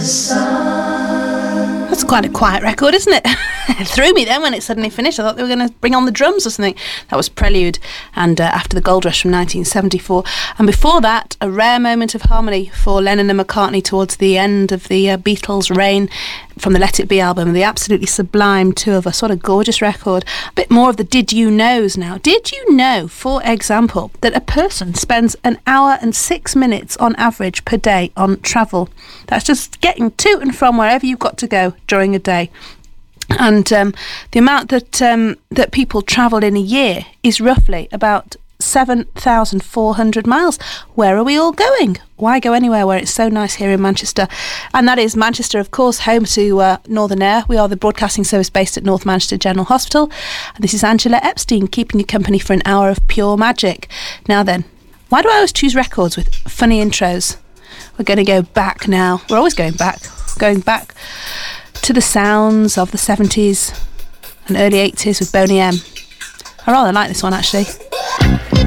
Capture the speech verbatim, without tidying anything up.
That's quite a quiet record, isn't it? It threw me then when it suddenly finished. I thought they were going to bring on the drums or something. That was Prelude, and uh, After the Gold Rush from nineteen seventy-four. And before that, a rare moment of harmony for Lennon and McCartney towards the end of the uh, Beatles' reign from the Let It Be album, the absolutely sublime Two of Us. What a gorgeous record. A bit more of the Did You Knows now. Did you know, for example, that a person spends an hour and six minutes on average per day on travel? That's just getting to and from wherever you've got to go during a day. And um, the amount that um, that people travel in a year is roughly about seven thousand four hundred miles. Where are we all going? Why go anywhere where it's so nice here in Manchester? And that is Manchester, of course, home to uh, Northern Air. We are the broadcasting service based at North Manchester General Hospital. And this is Angela Epstein, keeping you company for an hour of pure magic. Now then, why do I always choose records with funny intros? We're going to go back now. We're always going back. Going back to the sounds of the seventies and early eighties with Boney M. I rather like this one, actually.